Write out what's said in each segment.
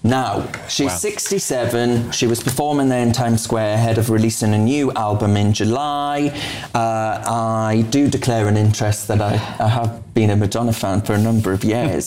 Now, she's 67. She was performing there in Times Square ahead of releasing a new album in July. I do declare an interest that I have been a Madonna fan for a number of years.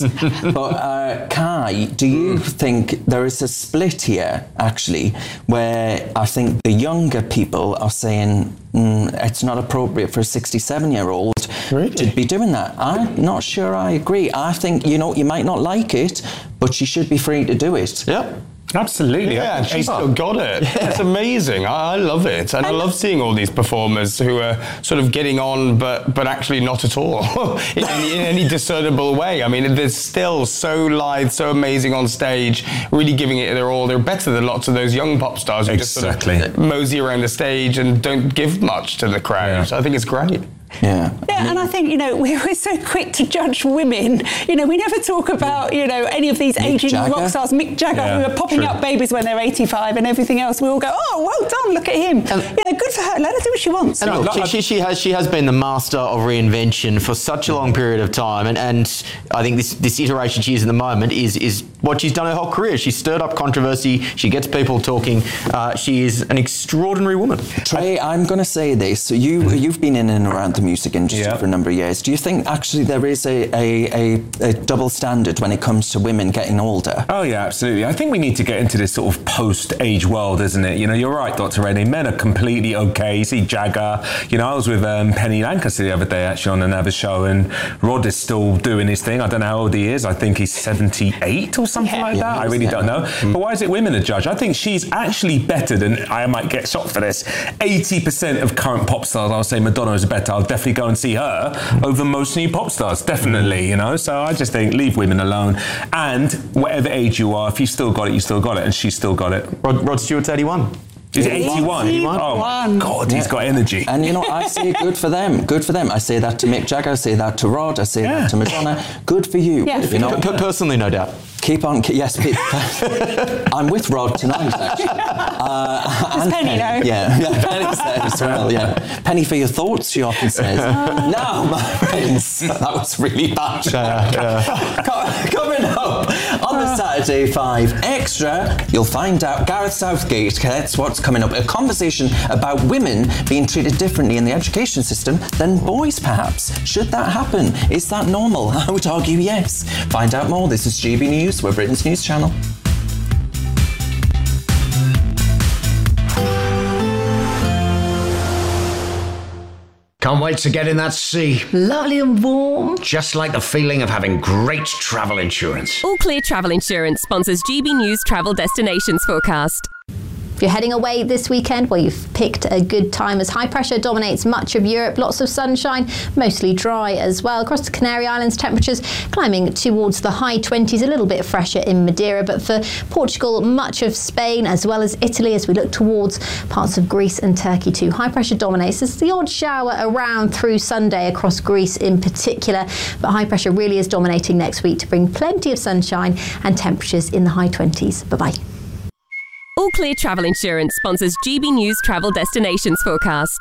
But Kai, do you think there is a split here, actually, where I think the younger people are saying it's not appropriate for a 67-year-old to be doing that? I'm not sure I agree. I think, you might not like it, but she should be free to do it. Yeah. Absolutely. Yeah, and she's still got it. Yeah. It's amazing. I love it. And I love seeing all these performers who are sort of getting on, but actually not at all in any discernible way. I mean, they're still so lithe, so amazing on stage, really giving it their all. They're better than lots of those young pop stars who just sort of mosey around the stage and don't give much to the crowd. Yeah. So I think it's great. Yeah, and I think, we're so quick to judge women. We never talk about, any of these aging rock stars, Mick Jagger, who are popping up babies when they're 85 and everything else. We all go, oh, well done, look at him. Good for her. Let her do what she wants. And look, she has been the master of reinvention for such a long period of time. And I think this iteration she is in the moment is what she's done her whole career. She's stirred up controversy. She gets people talking. She is an extraordinary woman. Trey, I'm going to say this. So you've been in and around the music industry for a number of years. Do you think actually there is a double standard when it comes to women getting older? Oh yeah, absolutely. I think we need to get into this sort of post-age world, isn't it? You're right, Dr. Rennie. Men are completely okay. You see Jagger. I was with Penny Lancaster the other day actually on another show, and Rod is still doing his thing. I don't know how old he is. I think he's 78 or something like that. I really don't know. But why is it women are judged? I think she's actually better than, I might get shot for this, 80% of current pop stars. I'll say Madonna is better. I'll definitely go and see her over most new pop stars, definitely, So I just think leave women alone. And whatever age you are, if you still got it, you still got it, and she's still got it. Rod Stewart's 81. Is it 81? Oh, God, he's got energy. And, I say good for them. Good for them. I say that to Mick Jagger. I say that to Rod. I say that to Madonna. Good for you. Yeah. Personally, no doubt. Keep on. Yes, I'm with Rod tonight, actually. Does Penny know? Yeah, Penny's there as well, yeah. Penny, for your thoughts, she often says. Now, my friends, that was really bad. Coming up on the Saturday 5 Extra, you'll find out Gareth Southgate. That's what's coming up. A conversation about women being treated differently in the education system than boys, perhaps. Should that happen? Is that normal? I would argue yes. Find out more. This is GB News. We're Britain's news channel. Can't wait to get in that sea. Lovely and warm. Just like the feeling of having great travel insurance. All Clear Travel Insurance sponsors GB News travel destinations forecast. If you're heading away this weekend, well, you've picked a good time as high pressure dominates much of Europe. Lots of sunshine, mostly dry as well. Across the Canary Islands, temperatures climbing towards the high 20s, a little bit fresher in Madeira. But for Portugal, much of Spain, as well as Italy, as we look towards parts of Greece and Turkey too. High pressure dominates. There's the odd shower around through Sunday across Greece in particular. But high pressure really is dominating next week to bring plenty of sunshine and temperatures in the high 20s. Bye-bye. All Clear Travel Insurance sponsors GB News travel destinations forecast.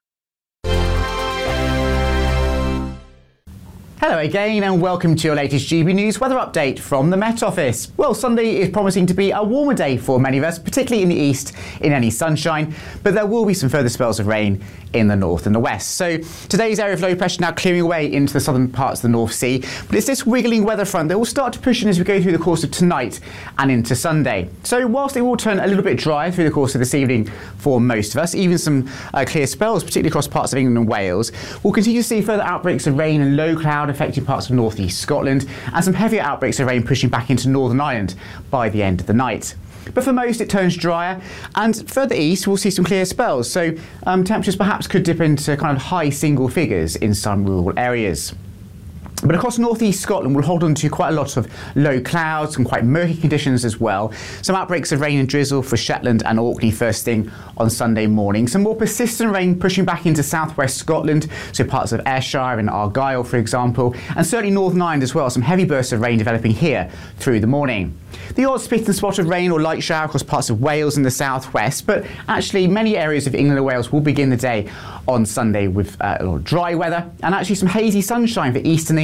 Hello again and welcome to your latest GB News weather update from the Met Office. Well, Sunday is promising to be a warmer day for many of us, particularly in the east in any sunshine, but there will be some further spells of rain in the north and the west. So today's area of low pressure now clearing away into the southern parts of the North Sea, but it's this wiggling weather front that will start to push in as we go through the course of tonight and into Sunday. So whilst it will turn a little bit drier through the course of this evening for most of us, even some clear spells, particularly across parts of England and Wales, we'll continue to see further outbreaks of rain and low cloud affecting parts of North East Scotland, and some heavier outbreaks of rain pushing back into Northern Ireland by the end of the night. But for most, it turns drier, and further east, we'll see some clear spells. So temperatures perhaps could dip into kind of high single figures in some rural areas. But across northeast Scotland, we'll hold on to quite a lot of low clouds and quite murky conditions as well. Some outbreaks of rain and drizzle for Shetland and Orkney first thing on Sunday morning. Some more persistent rain pushing back into southwest Scotland, so parts of Ayrshire and Argyll, for example, and certainly Northern Ireland as well. Some heavy bursts of rain developing here through the morning. The odd spit and spot of rain or light shower across parts of Wales and the southwest, but actually many areas of England and Wales will begin the day on Sunday with a lot of dry weather and actually some hazy sunshine for eastern England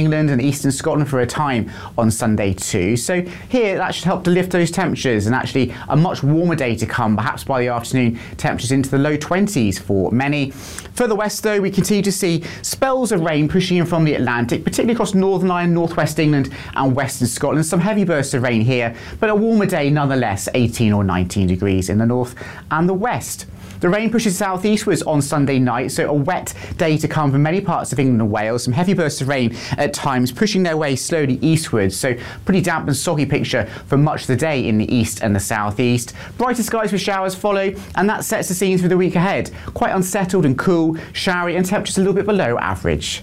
England and eastern Scotland for a time on Sunday too. So here, that should help to lift those temperatures, and actually a much warmer day to come, perhaps by the afternoon, temperatures into the low 20s for many. Further west though, we continue to see spells of rain pushing in from the Atlantic, particularly across Northern Ireland, northwest England and western Scotland. Some heavy bursts of rain here, but a warmer day nonetheless, 18 or 19 degrees in the north and the west. The rain pushes southeastwards on Sunday night, so a wet day to come for many parts of England and Wales. Some heavy bursts of rain at times pushing their way slowly eastwards, so pretty damp and soggy picture for much of the day in the east and the southeast. Brighter skies with showers follow, and that sets the scene for the week ahead. Quite unsettled and cool, showery, and temperatures a little bit below average.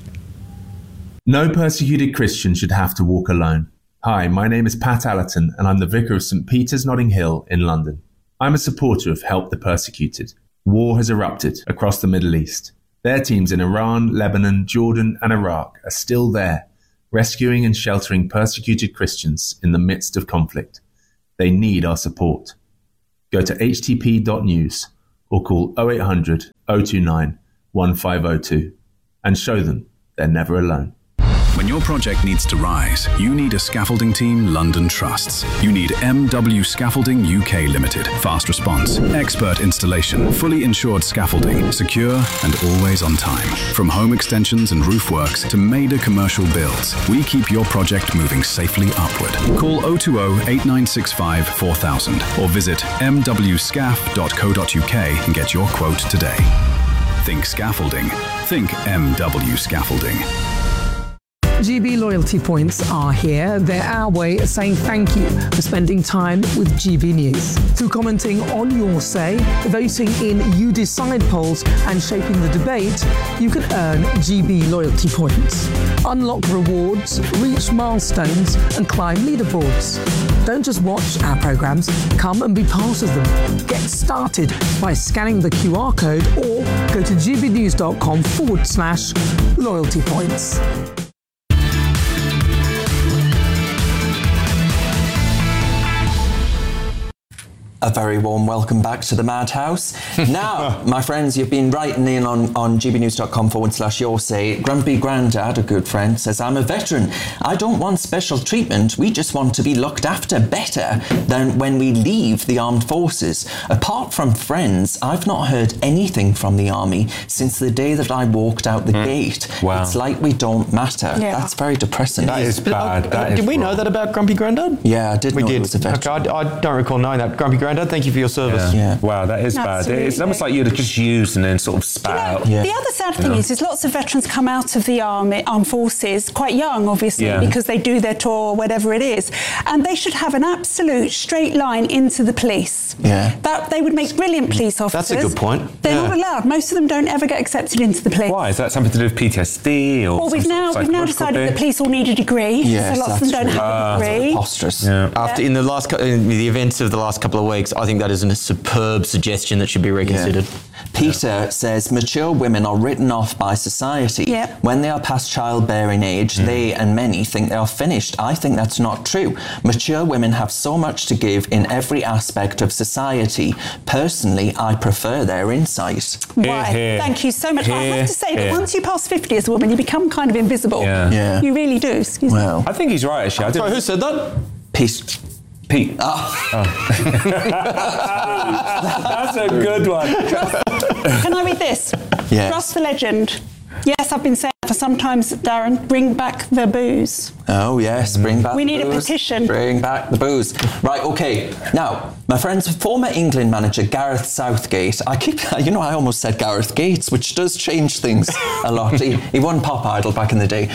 No persecuted Christian should have to walk alone. Hi, my name is Pat Allerton, and I'm the Vicar of St Peter's Notting Hill in London. I'm a supporter of Help the Persecuted. War has erupted across the Middle East. Their teams in Iran, Lebanon, Jordan and Iraq are still there, rescuing and sheltering persecuted Christians in the midst of conflict. They need our support. Go to htp.news or call 0800 029 1502 and show them they're never alone. When your project needs to rise, you need a scaffolding team London trusts. You need MW Scaffolding UK Limited. Fast response, expert installation, fully insured scaffolding, secure and always on time. From home extensions and roof works to major commercial builds, we keep your project moving safely upward. Call 020 8965 4000 or visit mwscaf.co.uk and get your quote today. Think scaffolding. Think MW Scaffolding. GB loyalty points are here. They're our way of saying thank you for spending time with GB News. Through commenting on your say, voting in You Decide polls and shaping the debate, you can earn GB loyalty points. Unlock rewards, reach milestones and climb leaderboards. Don't just watch our programmes, come and be part of them. Get started by scanning the QR code or go to gbnews.com/loyalty points. A very warm welcome back to the Madhouse. Now, my friends, you've been writing in on gbnews.com/your say. Grumpy Grandad, a good friend, says, I'm a veteran. I don't want special treatment. We just want to be looked after better than when we leave the armed forces. Apart from friends, I've not heard anything from the army since the day that I walked out the gate. Wow. It's like we don't matter. Yeah. That's very depressing. That is bad. Did we know that about Grumpy Grandad? Yeah, I did know We did. he was a veteran. Okay, I don't recall knowing that. Grumpy Grandad, thank you for your service. Yeah. Wow, that is bad. Absolutely. It's almost like you'd have just used and then sort of spat out. Yeah. The other sad thing is lots of veterans come out of the armed forces quite young, obviously, because they do their tour or whatever it is, and they should have an absolute straight line into the police. Yeah. That they would make brilliant police officers. That's a good point. They're not allowed. Most of them don't ever get accepted into the police. Why? Is that something to do with PTSD or? Well, we've now decided that police all need a degree. Yes, so lots of them don't have a degree. Preposterous. After in the events of the last couple of weeks, I think that is a superb suggestion that should be reconsidered. Peter says mature women are written off by society. Yep. When they are past childbearing age, they and many think they are finished. I think that's not true. Mature women have so much to give in every aspect of society. Personally, I prefer their insight. Why? Thank you so much. I have to say that once you pass 50 as a woman, you become kind of invisible. Yeah. You really do. Excuse me. I think he's right, actually. Sorry, who said that? Pete. That's a good one. Can I read this? Yes. Trust the legend. Yes, I've been saying for sometimes, Darren, bring back the booze. Oh, yes, bring back We the need a booze. petition. Bring back the booze. Right, OK. Now, my friend's former England manager, Gareth Southgate. I almost said Gareth Gates, which does change things a lot. He won Pop Idol back in the day.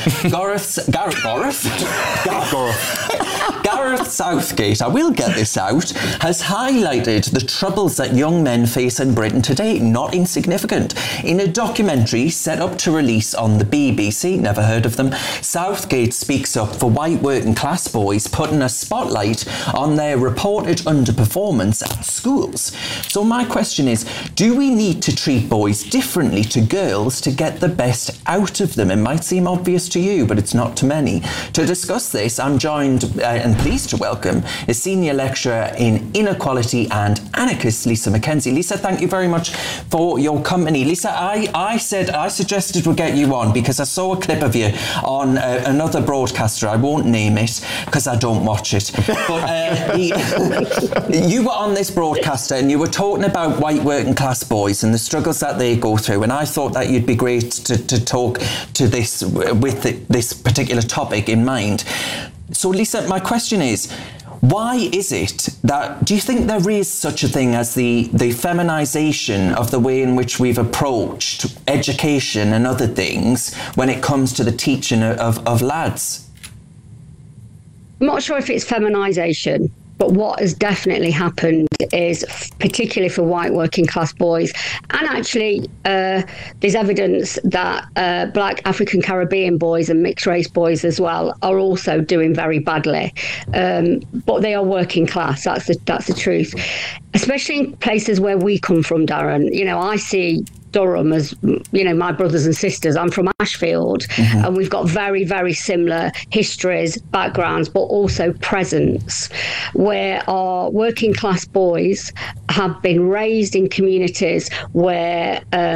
Gareth Southgate, I will get this out, has highlighted the troubles that young men face in Britain today. Not insignificant. In a documentary set up to release on the BBC, never heard of them, Southgate speaks up for white working class boys, putting a spotlight on their reported underperformance at schools. So my question is, do we need to treat boys differently to girls to get the best out of them? It might seem obvious to you, but it's not to many. To discuss this, I'm joined, and please pleased to welcome is Senior Lecturer in Inequality and Anarchist, Lisa Mackenzie. Lisa, thank you very much for your company. Lisa, I suggested we get you on because I saw a clip of you on another broadcaster. I won't name it because I don't watch it. But you were on this broadcaster and you were talking about white working class boys and the struggles that they go through. And I thought that you'd be great to talk to this with this particular topic in mind. So, Lisa, my question is, why is it that, do you think there is such a thing as the feminisation of the way in which we've approached education and other things when it comes to the teaching of lads? I'm not sure if it's feminisation, but what has definitely happened is, particularly for white working class boys, and actually there's evidence that black African Caribbean boys and mixed race boys as well are also doing very badly. But they are working class, that's the truth. Especially in places where we come from, Darren. You know, I see Durham as, you know, my brothers and sisters. I'm from Ashfield, and we've got very, very similar histories, backgrounds, but also presence, where our working class boys have been raised in communities where